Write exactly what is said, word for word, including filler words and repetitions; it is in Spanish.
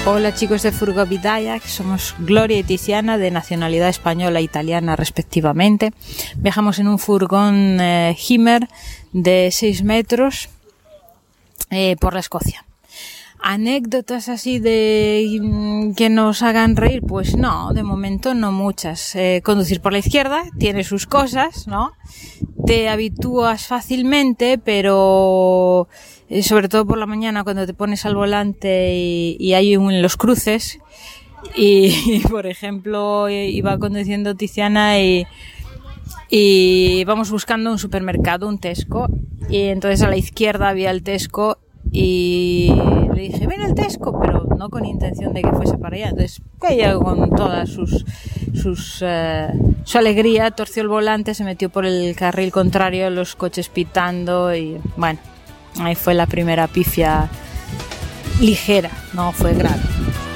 Hola chicos de Furgovidaya, que somos Gloria y Tiziana, de nacionalidad española e italiana respectivamente. Viajamos en un furgón eh, Himmer de seis metros eh, por la Escocia. ¿Anécdotas así de que nos hagan reír? Pues no, de momento no muchas. Eh, conducir por la izquierda tiene sus cosas, ¿no? Te habitúas fácilmente, pero eh, sobre todo por la mañana cuando te pones al volante y, y hay un, los cruces y, y por ejemplo iba conduciendo Tiziana y, y vamos buscando un supermercado, un Tesco, y entonces a la izquierda había el Tesco y le dije, ven al Tesco, pero no con intención de que fuese para allá. Entonces ella con toda sus, sus, eh, su alegría torció el volante, se metió por el carril contrario, los coches pitando y bueno, ahí fue la primera pifia ligera, no fue grave.